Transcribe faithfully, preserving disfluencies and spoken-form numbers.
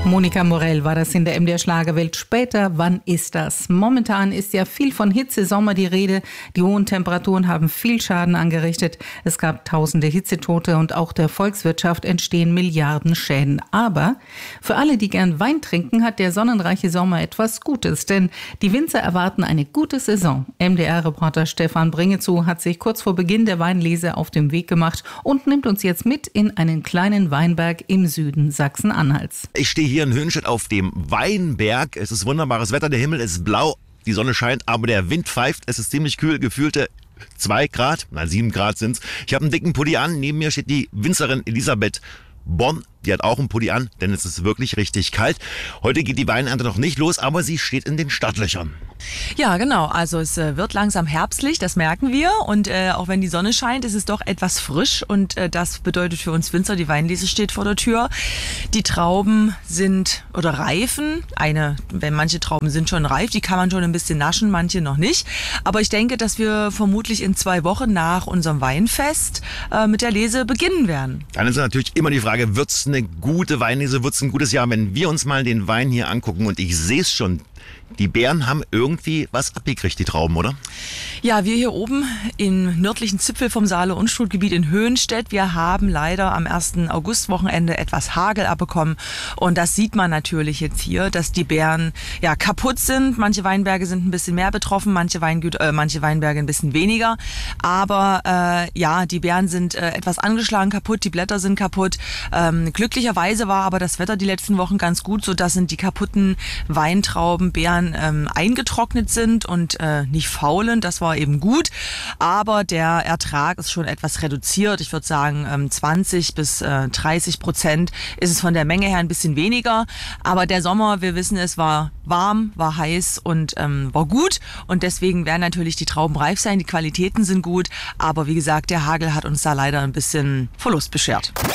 Monika Morell war das in der M D R-Schlagerwelt. Später, wann ist das? Momentan ist ja viel von Hitze, Sommer die Rede. Die hohen Temperaturen haben viel Schaden angerichtet. Es gab tausende Hitzetote und auch der Volkswirtschaft entstehen Milliarden Schäden. Aber für alle, die gern Wein trinken, hat der sonnenreiche Sommer etwas Gutes. Denn die Winzer erwarten eine gute Saison. M D R-Reporter Stefan Bringezu hat sich kurz vor Beginn der Weinlese auf den Weg gemacht und nimmt uns jetzt mit in einen kleinen Weinberg im Süden Sachsen-Anhalts. Ich stehe hier in Höhnstedt auf dem Weinberg. Es ist wunderbares Wetter, der Himmel ist blau, die Sonne scheint, aber der Wind pfeift. Es ist ziemlich kühl, gefühlte zwei Grad, nein sieben Grad sind's. Ich habe einen dicken Pulli an, neben mir steht die Winzerin Elisabeth Bonn. Die hat auch einen Pulli an, denn es ist wirklich richtig kalt. Heute geht die Weinernte noch nicht los, aber sie steht in den Startlöchern. Ja, genau. Also es äh, wird langsam herbstlich, das merken wir. Und äh, auch wenn die Sonne scheint, ist es doch etwas frisch. Und äh, das bedeutet für uns Winzer, die Weinlese steht vor der Tür. Die Trauben sind oder reifen. Eine, wenn manche Trauben sind schon reif, die kann man schon ein bisschen naschen, manche noch nicht. Aber ich denke, dass wir vermutlich in zwei Wochen nach unserem Weinfest äh, mit der Lese beginnen werden. Dann ist natürlich immer die Frage, wird's eine gute Weinlese, wird's ein gutes Jahr, wenn wir uns mal den Wein hier angucken. Und ich sehe es schon. Die Beeren haben irgendwie was abgekriegt, die Trauben, oder? Ja, wir hier oben im nördlichen Zipfel vom Saale-Unstrut-Gebiet in Höhnstedt, wir haben leider am ersten Augustwochenende etwas Hagel abbekommen. Und das sieht man natürlich jetzt hier, dass die Beeren ja kaputt sind. Manche Weinberge sind ein bisschen mehr betroffen, manche, Weingüter, äh, manche Weinberge ein bisschen weniger. Aber äh, ja, die Beeren sind äh, etwas angeschlagen, kaputt, die Blätter sind kaputt. Ähm, glücklicherweise war aber das Wetter die letzten Wochen ganz gut, sodass sind die kaputten Weintrauben, Beeren ähm, eingetrocknet sind und äh, nicht faulen. Das war eben gut. Aber der Ertrag ist schon etwas reduziert. Ich würde sagen, ähm, zwanzig bis dreißig Prozent ist es von der Menge her ein bisschen weniger. Aber der Sommer, wir wissen es, war warm, war heiß und ähm, war gut. Und deswegen werden natürlich die Trauben reif sein. Die Qualitäten sind gut. Aber wie gesagt, der Hagel hat uns da leider ein bisschen Verlust beschert.